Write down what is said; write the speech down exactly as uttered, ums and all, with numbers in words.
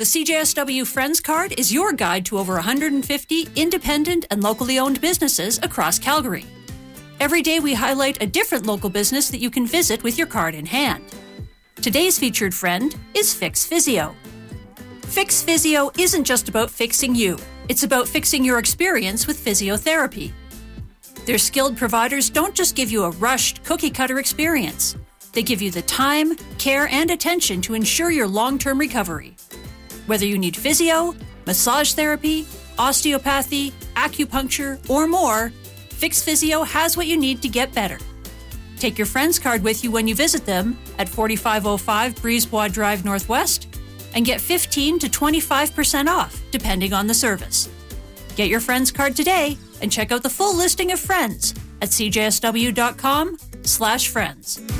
The C J S W Friends Card is your guide to over one hundred fifty independent and locally owned businesses across Calgary. Every day we highlight a different local business that you can visit with your card in hand. Today's featured friend is Fix Physio. Fix Physio isn't just about fixing you. It's about fixing your experience with physiotherapy. Their skilled providers don't just give you a rushed, cookie-cutter experience. They give you the time, care, and attention to ensure your long-term recovery. Whether you need physio, massage therapy, osteopathy, acupuncture, or more, Fix Physio has what you need to get better. Take your friend's card with you when you visit them at forty-five oh five Brisebois Drive Northwest and get fifteen to twenty-five percent off, depending on the service. Get your friend's card today and check out the full listing of friends at c j s w dot com slash friends.